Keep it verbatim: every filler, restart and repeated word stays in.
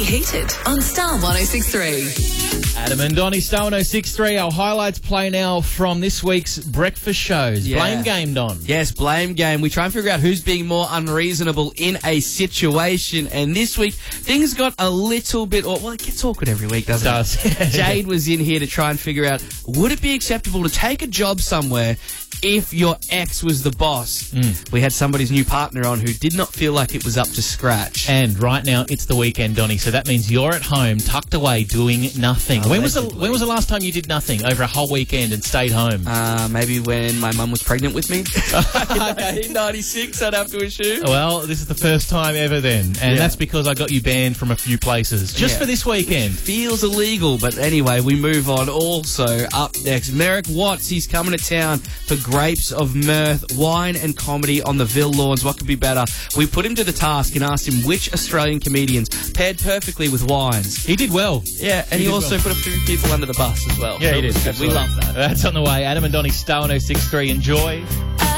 Heated on Star one oh six point three. Adam and Donnie, Star one oh six point three. Our highlights play now from this week's breakfast shows. Yeah. Blame Game, Don. Yes, blame game. We try and figure out who's being more unreasonable in a situation. And this week, things got a little bit... Well, it gets awkward every week, doesn't It does. it? Jade was in here to try and figure out, would it be acceptable to take a job somewhere if your ex was the boss? Mm. We had somebody's new partner on who did not feel like it was up to scratch. And right now, it's the weekend, Donnie, so that means you're at home, tucked away, doing nothing. When was the when was the last time you did nothing over a whole weekend and stayed home? Uh, maybe when my mum was pregnant with me. In ninety-six, I'd have to assume. Well, this is the first time ever then, and Yeah. that's because I got you banned from a few places just Yeah. for this weekend. Feels illegal, but anyway, we move on. Also, up next, Merrick Watts. He's coming to town for Grapes of Mirth, wine and comedy on the Ville Lawns. What could be better? We put him to the task and asked him which Australian comedians paired perfectly with wines. He did well. Yeah, and He he, did also well. put a few people under the bus as well. Yeah, So he did. it was good. We Absolutely. love that. That's on the way. Adam and Donnie, Star one oh six point three. Enjoy.